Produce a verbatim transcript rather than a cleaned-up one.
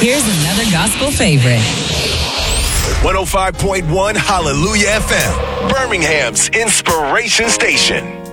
Here's another gospel favorite. one oh five point one Hallelujah F M, Birmingham's inspiration station.